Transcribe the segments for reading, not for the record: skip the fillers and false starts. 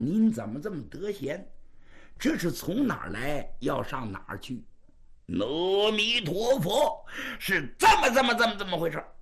您怎么这么得闲？这是从哪儿来，要上哪儿去？阿弥陀佛，是这么回事。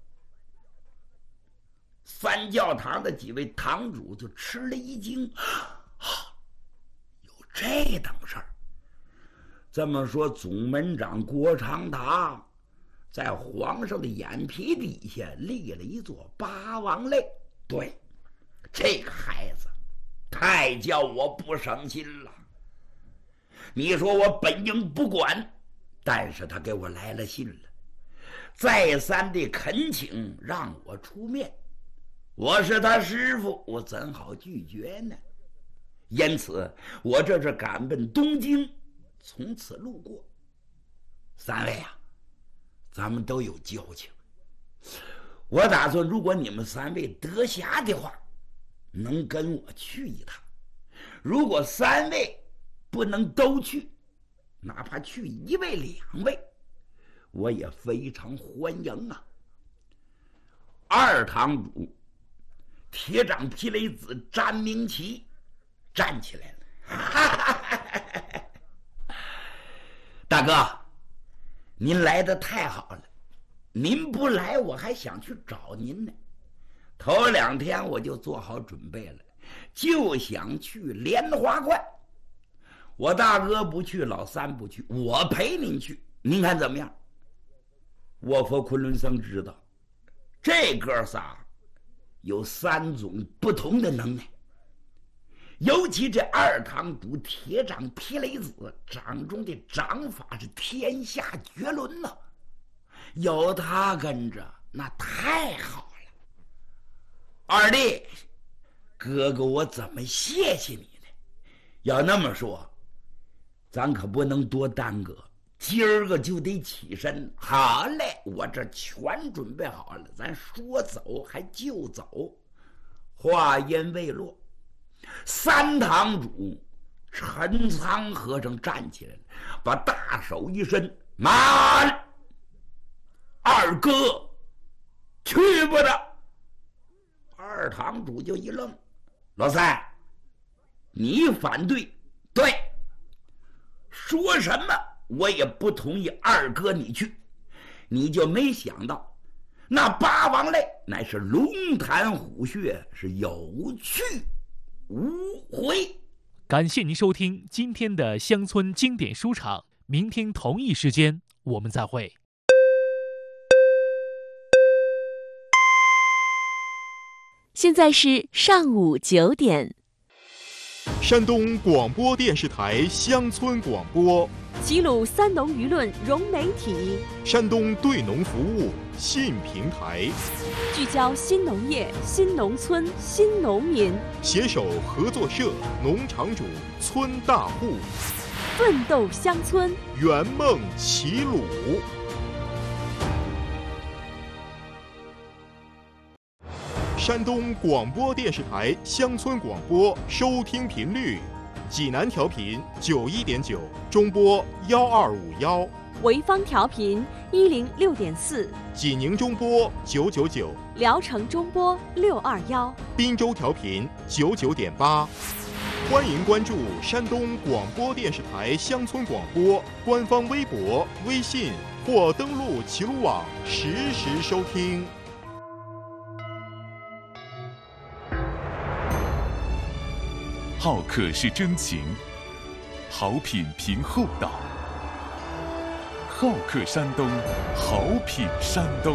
三教堂的几位堂主就吃了一惊，有这等事儿。这么说，总门长郭长达在皇上的眼皮底下立了一座八王泪。对，这个孩子太叫我不省心了。你说我本应不管，但是他给我来了信了，再三的恳请让我出面。我是他师傅，我怎好拒绝呢？因此我这是赶奔东京，从此路过。三位啊，咱们都有交情，我打算如果你们三位得暇的话，能跟我去一趟。如果三位不能都去，哪怕去一位两位，我也非常欢迎啊。二堂主铁掌霹雷子詹明奇站起来了，大哥，您来得太好了，您不来我还想去找您呢。头2天我就做好准备了，就想去莲花观。我大哥不去，老三不去，我陪您去，您看怎么样？卧佛昆仑僧知道这哥仨有3种不同的能耐，尤其这二堂主铁掌霹雷子掌中的掌法是天下绝伦呐，有他跟着那太好了。二弟，哥哥我怎么谢谢你呢？要那么说，咱可不能多耽搁，今儿个就得起身。好嘞，我这全准备好了，咱说走还就走。话音未落，三堂主陈仓和尚站起来了，把大手一伸，慢，二哥去不得。二堂主就一愣，老三，你反对？对，说什么我也不同意二哥你去。你就没想到那八王泪乃是龙潭虎穴，是有去无回。 感谢您收听今天的乡村经典书场，明天同一时间我们再会。 现在是上午9点。 山东广播电视台乡村广播， 齐鲁三农舆论融媒体， 山东对农服务信平台， 聚焦新农业、新农村、新农民， 携手合作社、农场主、村大户， 奋斗乡村， 圆梦齐鲁。山东广播电视台乡村广播收听频率：济南调频91.9，中波1251； 潍坊调频106.4， 济宁中波999， 聊城中波621， 滨州调频99.8。欢迎关注山东广播电视台乡村广播官方微博、微信，或登录齐鲁网实时收听。 好客是真情，好品凭厚道。好客山东，好品山东。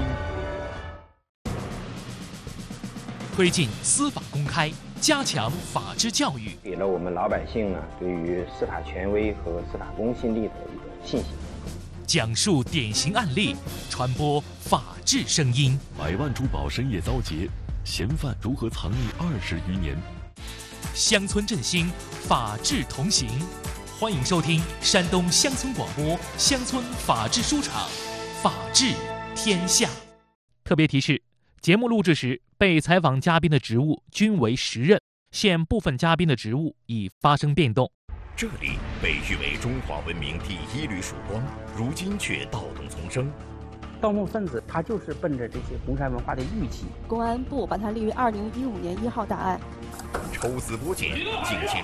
推进司法公开，加强法治教育， 给了我们老百姓呢对于司法权威和司法公信力的一个信心。 讲述典型案例，传播法治声音。 100万珠宝深夜遭劫，嫌犯如何藏匿20余年？ 乡村振兴，法治同行。欢迎收听山东乡村广播乡村法治书场，法治天下。特别提示：节目录制时，被采访嘉宾的职务均为实任，现部分嘉宾的职务已发生变动。 这里被誉为中华文明第1缕曙光，如今却盗洞丛生。 盗墓分子他就是奔着这些红山文化的玉器。 公安部把它列为2015年1号大案。 抽丝剥茧，敬请